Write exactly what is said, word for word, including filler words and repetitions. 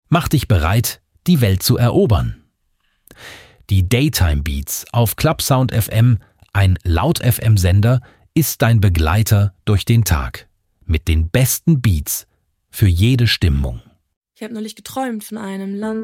Mach dich bereit, die Welt zu erobern. Die Daytime Beats auf Clubsound F M, ein Laut-F M-Sender, ist dein Begleiter durch den Tag. Mit den besten Beats für jede Stimmung. Ich habe neulich geträumt von einem Land,